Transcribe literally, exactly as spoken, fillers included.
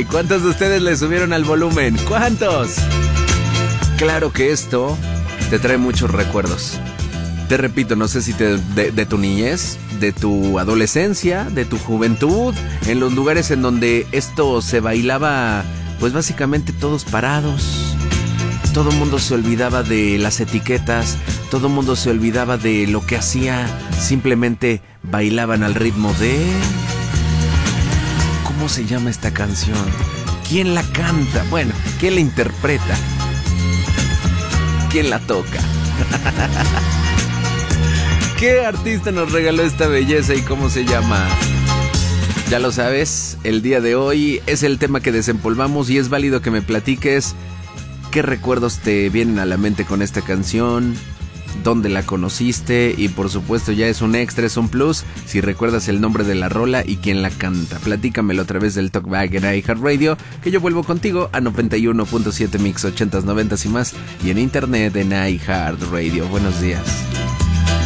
Ay, ¿cuántos de ustedes le subieron al volumen? ¿Cuántos? Claro que esto te trae muchos recuerdos. Te repito, no sé si te, de, de tu niñez, de tu adolescencia, de tu juventud, en los lugares en donde esto se bailaba, pues básicamente todos parados. Todo el mundo se olvidaba de las etiquetas, todo el mundo se olvidaba de lo que hacía, simplemente bailaban al ritmo de... ¿Cómo se llama esta canción? ¿Quién la canta? Bueno, ¿quién la interpreta? ¿Quién la toca? ¿Qué artista nos regaló esta belleza y cómo se llama? Ya lo sabes, el día de hoy es el tema que desempolvamos y es válido que me platiques qué recuerdos te vienen a la mente con esta canción, dónde la conociste y por supuesto ya es un extra, es un plus si recuerdas el nombre de la rola y quién la canta. Platícamelo a través del Talkback en iHeartRadio, que yo vuelvo contigo a noventa y uno punto siete Mix ochentas, noventas y más y en internet en iHeartRadio. Buenos días.